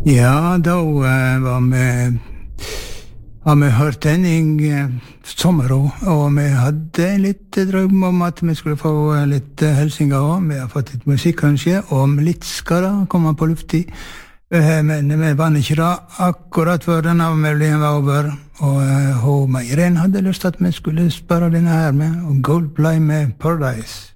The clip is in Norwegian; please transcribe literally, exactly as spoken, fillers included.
Ja, da uh, var vi har vi hørt den i uh, sommeren, og vi hadde litt drøm om at vi skulle få uh, litt uh, helsinger også. Vi har fått litt musikk kanskje, og litt skal da komme på lufti. Uh, men vi vann ikke da akkurat før denne avmeldingen var over, og uh, hun Meiren hadde lyst til at vi skulle spørre denne her med, og Goldplay med Paradise.